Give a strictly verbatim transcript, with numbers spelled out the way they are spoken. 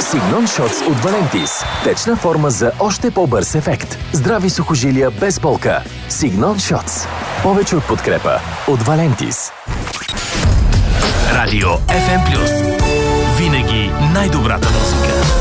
Signon Shots от Valentis. Течна форма за още по-бърз ефект. Здрави сухожилия без болка. Signon Shots. Повече от подкрепа от Valentis. Радио Еф Ем Плюс. Винаги най-добрата музика.